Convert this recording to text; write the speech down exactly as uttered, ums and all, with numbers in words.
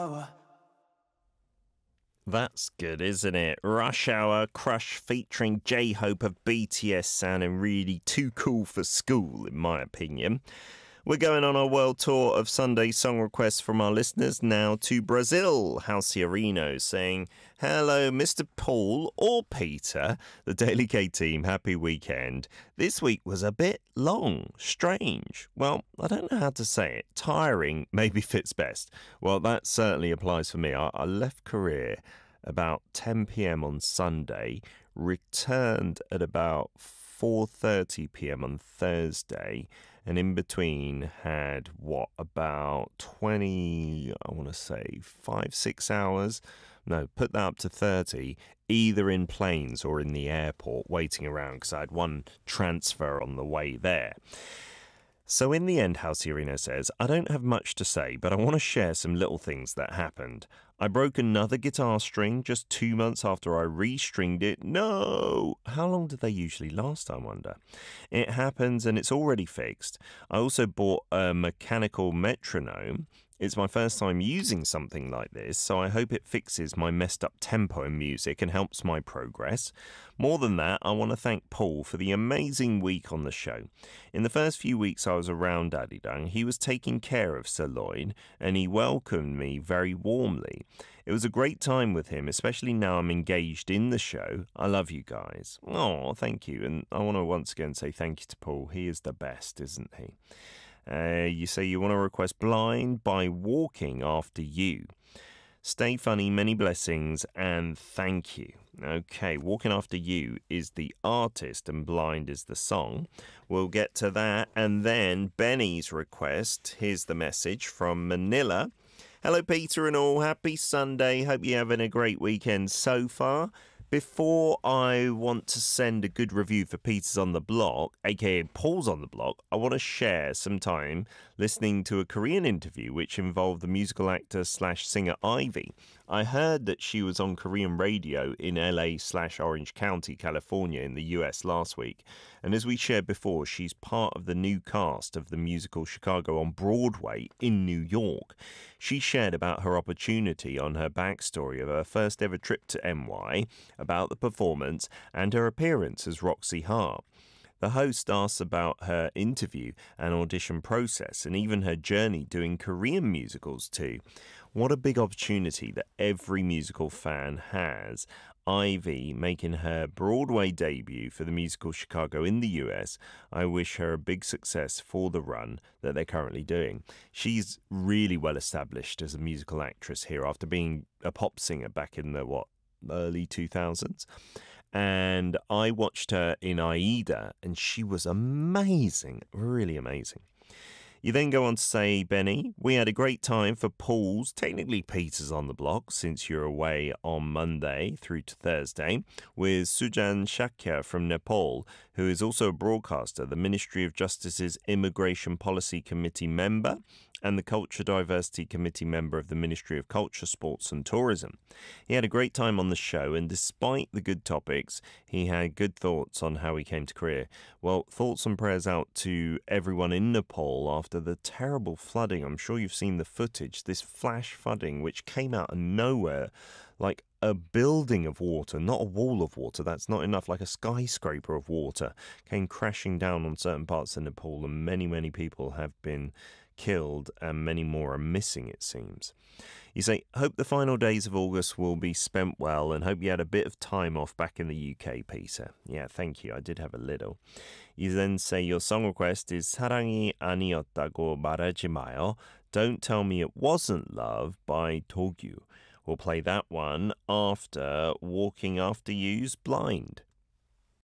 That's good, isn't it? Rush Hour Crush featuring J-Hope of B T S, sounding really too cool for school, in my opinion. We're going on our world tour of Sunday song requests from our listeners now to Brazil. Halciarino saying, hello, Mister Paul or Peter, the Daily K team, happy weekend. This week was a bit long, strange. Well, I don't know how to say it. Tiring maybe fits best. Well, that certainly applies for me. I, I left Korea about ten p.m. on Sunday, returned at about four thirty p.m. on Thursday, and in between had, what, about twenty, I want to say, five, six hours? No, put that up to thirty, either in planes or in the airport, waiting around, because I had one transfer on the way there. So in the end, Halciarino says, I don't have much to say, but I want to share some little things that happened. I broke another guitar string just two months after I restringed it. No! How long do they usually last, I wonder? It happens and it's already fixed. I also bought a mechanical metronome. It's my first time using something like this, so I hope it fixes my messed up tempo in music and helps my progress. More than that, I want to thank Paul for the amazing week on the show. In the first few weeks I was around Arirang, he was taking care of Sir Lloyd, and he welcomed me very warmly. It was a great time with him, especially now I'm engaged in the show. I love you guys. Oh, thank you. And I want to once again say thank you to Paul. He is the best, isn't he? Uh, you say you want to request Blind by Walking After You. Stay funny, many blessings, and thank you. Okay, Walking After You is the artist and Blind is the song. We'll get to that. And then Benny's request. Here's the message from Manila. Hello, Peter and all. Happy Sunday. Hope you're having a great weekend so far. Before I want to send a good review for Peter's on the Block, aka Paul's on the Block, I want to share some time listening to a Korean interview which involved the musical actor slash singer Ivy. I heard that she was on Korean radio in L A slash Orange County, California in the U S last week. And as we shared before, she's part of the new cast of the musical Chicago on Broadway in New York. She shared about her opportunity on her backstory of her first ever trip to N Y, about the performance and her appearance as Roxy Hart. The host asks about her interview and audition process and even her journey doing Korean musicals too. What a big opportunity that every musical fan has. Ivy making her Broadway debut for the musical Chicago in the U S. I wish her a big success for the run that they're currently doing. She's really well established as a musical actress here after being a pop singer back in the, what, early two thousands. And I watched her in Aida and she was amazing, really amazing. You then go on to say, Benny, we had a great time for Paul's, technically Peter's on the Block, since you're away on Monday through to Thursday, with Sujan Shakya from Nepal, who is also a broadcaster, the Ministry of Justice's Immigration Policy Committee member, and the Culture Diversity Committee member of the Ministry of Culture, Sports and Tourism. He had a great time on the show, and despite the good topics, he had good thoughts on how he came to Korea. Well, thoughts and prayers out to everyone in Nepal after the terrible flooding. I'm sure you've seen the footage, this flash flooding which came out of nowhere, like a building of water, not a wall of water. That's not enough, like a skyscraper of water came crashing down on certain parts of Nepal, and many, many people have been killed and many more are missing, it seems. You say, hope the final days of August will be spent well and hope you had a bit of time off back in the U K, Peter. Yeah, thank you. I did have a little. You then say your song request is 사랑이 아니었다고 말하지 마요. Don't Tell Me It Wasn't Love by Togyu. We'll play that one after Walking After You's Blind.